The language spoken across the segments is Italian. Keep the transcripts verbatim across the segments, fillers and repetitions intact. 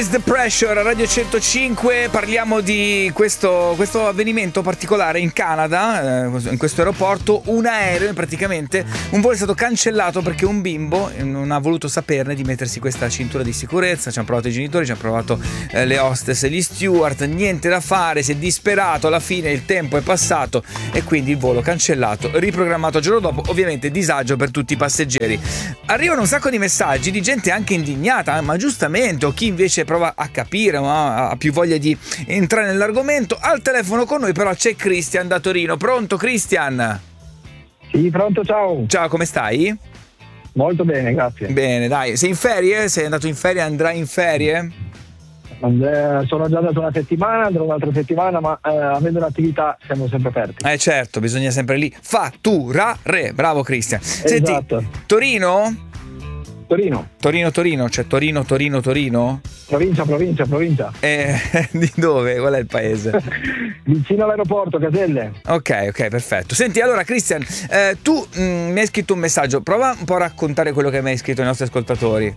The Pressure, Radio centocinque. Parliamo di questo, questo avvenimento particolare in Canada, eh, in questo aeroporto. Un aereo, praticamente un volo è stato cancellato perché un bimbo non ha voluto saperne di mettersi questa cintura di sicurezza. Ci hanno provato i genitori, ci hanno provato eh, le hostess e gli steward, niente da fare, si è disperato, alla fine il tempo è passato e quindi il volo cancellato, riprogrammato il giorno dopo. Ovviamente disagio per tutti i passeggeri. Arrivano un sacco di messaggi di gente anche indignata, ma giustamente, o chi invece prova a capire, ma ha più voglia di entrare nell'argomento. Al telefono con noi però c'è Christian da Torino. Pronto Christian? Sì, pronto, ciao. Ciao, come stai? Molto bene, grazie. Bene, dai. Sei in ferie? Sei andato in ferie? Andrai in ferie? Eh, sono già andato una settimana, andrò un'altra settimana, ma eh, avendo un'attività siamo sempre aperti. Eh certo, bisogna sempre lì fatturare. Bravo Christian. Senti, esatto. Torino? Torino. Torino, Torino, cioè Torino, Torino, Torino? Provincia, provincia, provincia. Eh, di dove? Qual è il paese? Vicino all'aeroporto, Caselle. Ok, ok, perfetto. Senti, allora Christian, eh, tu mh, mi hai scritto un messaggio. Prova un po' a raccontare quello che mi hai scritto ai nostri ascoltatori.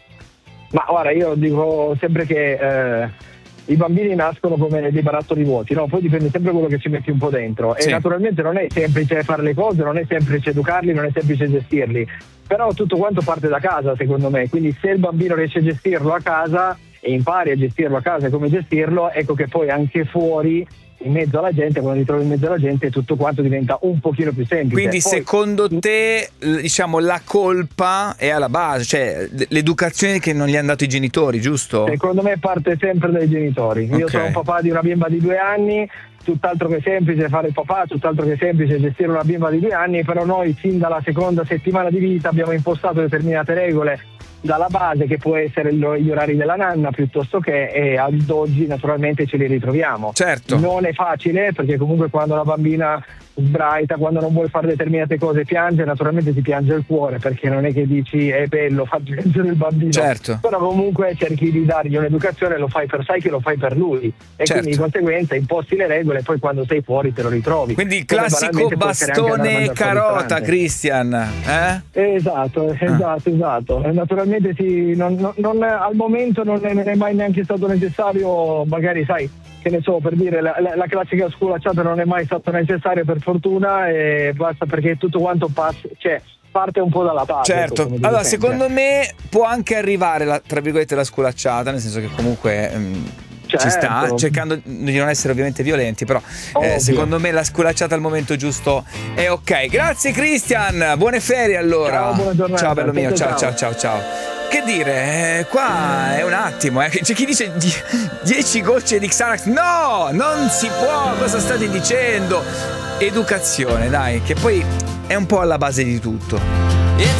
Ma guarda, io dico sempre che eh, i bambini nascono come dei barattoli vuoti, no? Poi dipende sempre quello che ci metti un po' dentro. Sì. E naturalmente non è semplice fare le cose, non è semplice educarli, non è semplice gestirli. Però tutto quanto parte da casa, secondo me. Quindi se il bambino riesce a gestirlo a casa e impari a gestirlo a casa e come gestirlo, ecco che poi anche fuori, in mezzo alla gente, quando ti trovi in mezzo alla gente, tutto quanto diventa un pochino più semplice. Quindi poi, secondo te, diciamo, la colpa è alla base, cioè l'educazione che non gli hanno dato i genitori, giusto? Secondo me parte sempre dai genitori. Io Ok. sono un papà di una bimba di due anni, tutt'altro che semplice fare il papà, tutt'altro che semplice gestire una bimba di due anni, però noi sin dalla seconda settimana di vita abbiamo impostato determinate regole dalla base, che può essere gli orari della nanna piuttosto che, e ad oggi naturalmente ce li ritroviamo. Certo. Non è facile, perché comunque quando la bambina sbraita, quando non vuole fare determinate cose piange, naturalmente ti piange il cuore, perché non è che dici è bello far piangere il bambino. Certo. Però comunque cerchi di dargli un'educazione, lo fai per, sai che lo fai per lui, e Certo. quindi di conseguenza imposti le regole e poi quando sei fuori te lo ritrovi. Quindi il Come classico banalmente può essere anche andare a bastone mangiare fuori al carota, ristorante. Christian, eh? Esatto, esatto, esatto. E naturalmente sì, non, non, non- al momento non è, non è mai neanche stato necessario, magari sai, che ne so, per dire la, la, la classica sculacciata non è mai stato necessario, per fortuna, e basta, perché tutto quanto passa, cioè parte un po' dalla base. Certo, come dico allora sempre. secondo me può anche arrivare la, tra virgolette la sculacciata, nel senso che comunque ehm, ci Certo. sta, cercando di non essere ovviamente violenti, però eh, Ovvio. secondo me la sculacciata al momento giusto è ok. Grazie Christian, buone ferie allora. Ciao, buona giornata. Ciao bello mio, ciao Ciao, ciao ciao ciao. Che dire, eh, qua è un attimo, eh. C'è chi dice dieci gocce di Xanax. No, non si può, cosa state dicendo? Educazione, dai, che poi è un po' alla base di tutto.